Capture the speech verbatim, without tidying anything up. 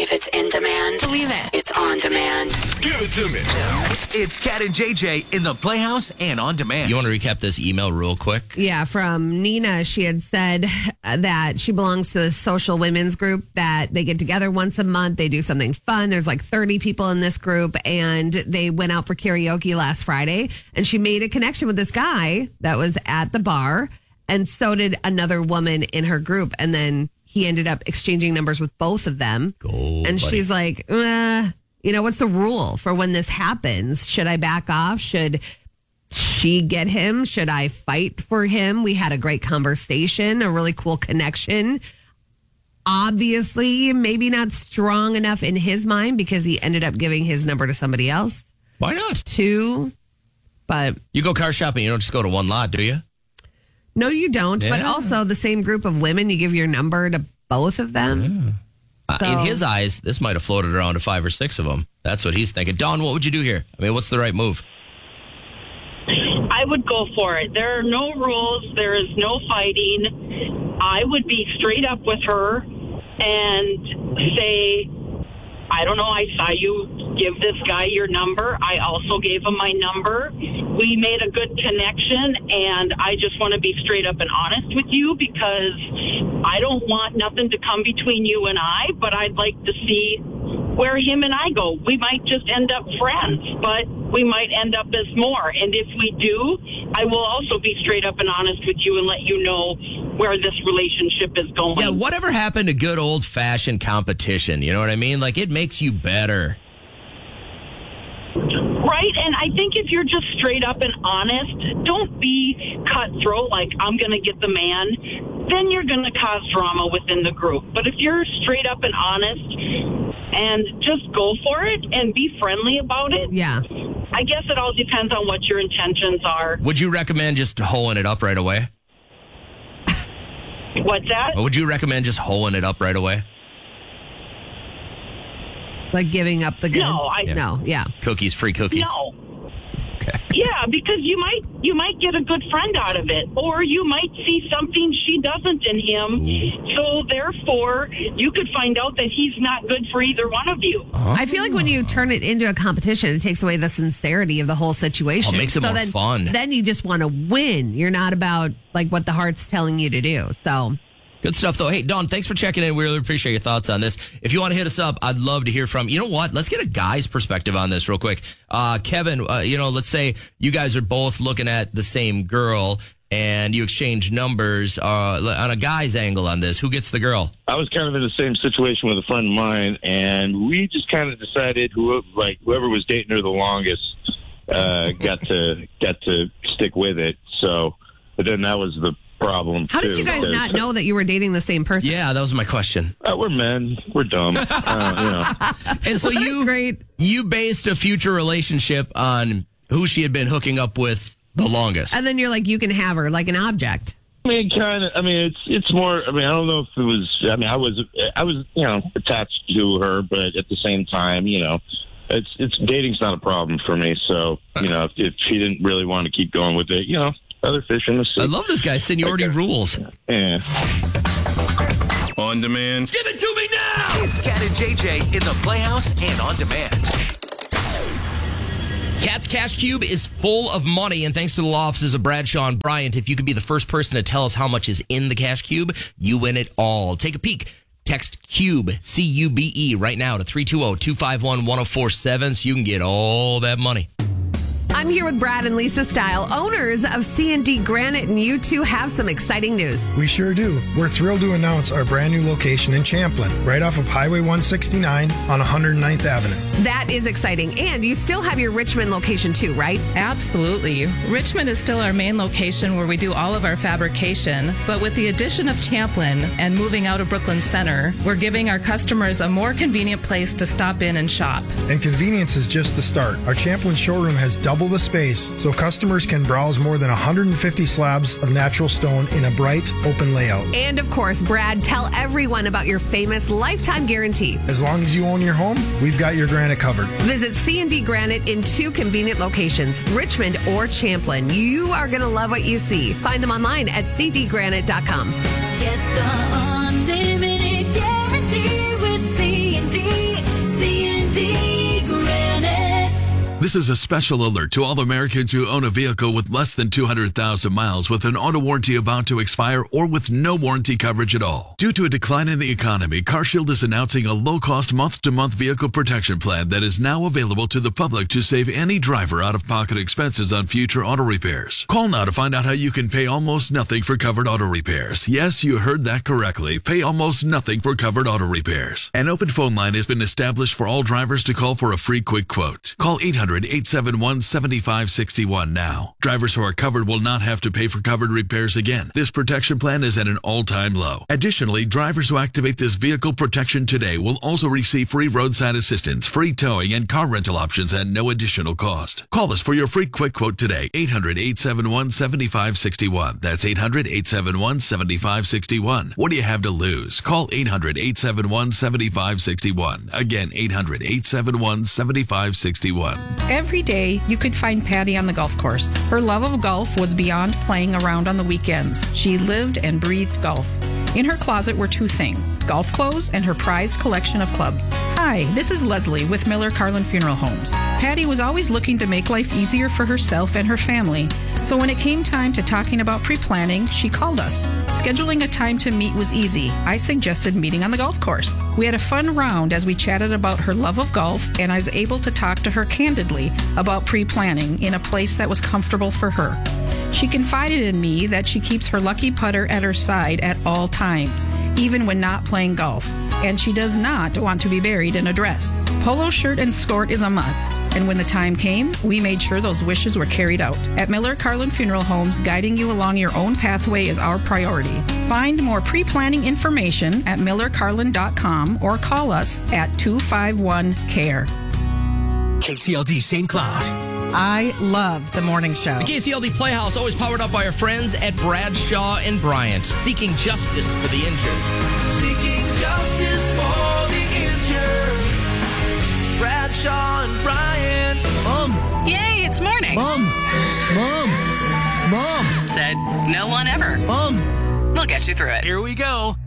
If it's in demand, believe it. It's on demand. Give it to me. It's Cat and J J in the Playhouse and on demand. You want to recap this email real quick? Yeah, from Nina. She had said that she belongs to the social women's group, that they get together once a month. They do something fun. There's like thirty people in this group, and they went out for karaoke last Friday. And she made a connection with this guy that was at the bar, and so did another woman in her group. And then he ended up exchanging numbers with both of them. Go, and buddy. she's like, uh, you know, what's the rule for when this happens? Should I back off? Should she get him? Should I fight for him? We had a great conversation, a really cool connection. Obviously, maybe not strong enough in his mind because he ended up giving his number to somebody else. Why not? Two, but You go car shopping, you don't just go to one lot, do you? no, you don't. But Yeah. also the same group of women, you give your number to both of them. Uh, So- in his eyes, this might have floated around to five or six of them. That's what he's thinking. Dawn, what would you do here? I mean, what's the right move? I would go for it. There are no rules. There is no fighting. I would be straight up with her and say, I don't know, I saw you give this guy your number. I also gave him my number. We made a good connection, and I just want to be straight up and honest with you because I don't want nothing to come between you and I, but I'd like to see where him and I go. We might just end up friends, but we might end up as more. And if we do, I will also be straight up and honest with you and let you know where this relationship is going. Yeah, whatever happened to good old-fashioned competition? You know what I mean? Like, it makes you better. Right, and I think if you're just straight up and honest, don't be cutthroat like, I'm going to get the man, then you're going to cause drama within the group. But if you're straight up and honest and just go for it and be friendly about it, Yeah. I guess it all depends on what your intentions are. Would you recommend just hoeing it up right away? What's that? Or would you recommend just hoeing it up right away? Like giving up the goods? No, I- No, yeah. Cookies, free cookies. No. Okay. Yeah, because you might you might get a good friend out of it, or you might see something she doesn't in him. Ooh. So therefore, you could find out that he's not good for either one of you. I feel like when you turn it into a competition, it takes away the sincerity of the whole situation. Oh, it makes it so more then, fun. Then you just want to win. You're not about like what the heart's telling you to do. So Good stuff, though. Hey, Dawn, thanks for checking in. We really appreciate your thoughts on this. If you want to hit us up, I'd love to hear from you. Know what? Let's get a guy's perspective on this real quick. Uh, Kevin, uh, you know, let's say you guys are both looking at the same girl and you exchange numbers uh, on a guy's angle on this. Who gets the girl? I was kind of in the same situation with a friend of mine, and we just kind of decided who, like whoever was dating her the longest uh, got to got to stick with it. So, but then that was the problem. how too, did you guys because, not know that you were dating the same person? Yeah, that was my question. Uh, we're men. We're dumb. uh, you know. And so you, Great. you based a future relationship on who she had been hooking up with the longest. And then you're like, you can have her like an object. I mean, kind of. I mean, it's it's more. I mean, I don't know if it was. I mean, I was I was you know attached to her, but at the same time, you know, it's it's dating's not a problem for me. So you know, if, if she didn't really want to keep going with it, you know, other fish in the sea. I love this guy. Seniority Okay. rules. Yeah. On demand. Give it to me now. It's Cat and J J in the Playhouse and on demand. Cat's Cash Cube is full of money, and thanks to the law offices of Bradshaw and Bryant, if you could be the first person to tell us how much is in the Cash Cube, you win it all. Take a peek. Text CUBE, C U B E, right now to three two zero, two five one, one zero four seven so you can get all that money. I'm here with Brad and Lisa Style, owners of C and D Granite, and you two have some exciting news. We sure do. We're thrilled to announce our brand new location in Champlin, right off of Highway one sixty-nine on one hundred ninth Avenue. That is exciting. And you still have your Richmond location too, right? Absolutely. Richmond is still our main location where we do all of our fabrication, but with the addition of Champlin and moving out of Brooklyn Center, we're giving our customers a more convenient place to stop in and shop. And convenience is just the start. Our Champlin showroom has double the space, so customers can browse more than one hundred fifty slabs of natural stone in a bright, open layout. And of course, Brad, tell everyone about your famous lifetime guarantee. As long as you own your home, we've got your granite covered. Visit C and D Granite in two convenient locations, Richmond or Champlin. You are going to love what you see. Find them online at c d granite dot com. Get the unlimited guarantee with C and D This is a special alert to all Americans who own a vehicle with less than two hundred thousand miles with an auto warranty about to expire or with no warranty coverage at all. Due to a decline in the economy, CarShield is announcing a low-cost month-to-month vehicle protection plan that is now available to the public to save any driver out-of-pocket expenses on future auto repairs. Call now to find out how you can pay almost nothing for covered auto repairs. Yes, you heard that correctly. Pay almost nothing for covered auto repairs. An open phone line has been established for all drivers to call for a free quick quote. Call eight hundred, eight seven one, seven five six one now. Drivers who are covered will not have to pay for covered repairs again. This protection plan is at an all-time low. Additionally, drivers who activate this vehicle protection today will also receive free roadside assistance, free towing, and car rental options at no additional cost. Call us for your free quick quote today. eight hundred, eight seven one, seven five six one. That's eight hundred, eight seven one, seven five six one. What do you have to lose? Call eight hundred, eight seven one, seven five six one. Again, eight hundred, eight seven one, seven five six one. Every day, you could find Patty on the golf course. Her love of golf was beyond playing around on the weekends. She lived and breathed golf. In her closet were two things, golf clothes and her prized collection of clubs. Hi, this is Leslie with Miller Carlin Funeral Homes. Patty was always looking to make life easier for herself and her family. So when it came time to talking about pre-planning, she called us. Scheduling a time to meet was easy. I suggested meeting on the golf course. We had a fun round as we chatted about her love of golf, and I was able to talk to her candidly about pre-planning in a place that was comfortable for her. She confided in me that she keeps her lucky putter at her side at all times, even when not playing golf, and she does not want to be buried in a dress. Polo shirt and skirt is a must, and when the time came, we made sure those wishes were carried out. At Miller Carlin Funeral Homes, guiding you along your own pathway is our priority. Find more pre-planning information at miller carlin dot com or call us at two five one, C A R E. K C L D Saint Cloud. I love the morning show. The K C L D Playhouse, always powered up by our friends at Bradshaw and Bryant, seeking justice for the injured. Seeking justice for the injured. Bradshaw and Bryant. Mom. Yay, it's morning. Mom. Mom. Mom. Said no one ever. Mom. We'll get you through it. Here we go.